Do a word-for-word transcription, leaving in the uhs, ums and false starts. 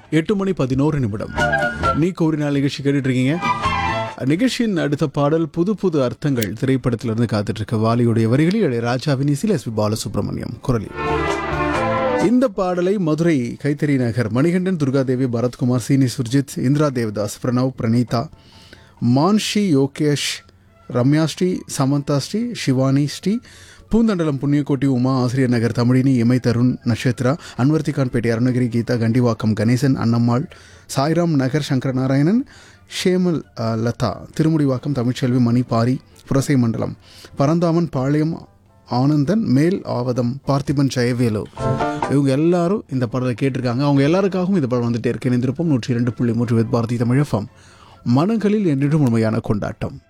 எட்டு மணி பதினோரு நிமிடம். நீ கோரினால் நிகழ்ச்சி கேட்டுட்டு இருக்கீங்க. நிகழ்ச்சியின் அடுத்த பாடல் புது புது அர்த்தங்கள் திரைப்படத்திலிருந்து காத்துட்டு இருக்க வாலியுடைய வரிகளில் இளையராஜாவின் இசையில் எஸ் பி பாலசுப்ரமணியம் குரலில். இந்த பாடலை மதுரை கைத்தறி நகர் மணிகண்டன், துர்காதேவி, பரத்குமார், சீனி, சுர்ஜித், இந்திரா தேவதாஸ், பிரணவ், பிரணீதா, மான்ஷி, யோகேஷ், ரம்யா ஸ்ரீ, சமந்தா ஸ்ரீ, சிவானி ஸ்ரீ, பூந்தண்டலம், புண்ணியக்கோட்டி, உமா, ஆசிரியர் நகர், தமிழினி, இமை, தருண், நட்சத்திரா, அன்வர்த்திகான்பேட்டை, அருணகிரி, கீதா, கண்டிவாக்கம், கணேசன், அன்னம்மாள், சாய்ராம் நகர், சங்கர நாராயணன், ஷேமல், லதா, திருமுடிவாக்கம், தமிழ்ச்செல்வி, மணி, பாரி, புரசை மண்டலம், பரந்தாமன், பாளையம், ஆனந்தன், மேல் ஆவதம், பார்த்திபன், ஜெயவேலு, இவங்க எல்லாரும் இந்த பாடலை கேட்டிருக்காங்க. அவங்க எல்லாருக்காகவும் இந்த பாடல் வந்துட்டே இருக்கேன். இந்த நூற்றி இரண்டு புள்ளி மூன்று பாரதி தமிழ் எஃப்எம் மனங்களில் என்றும் உண்மையான கொண்டாட்டம்.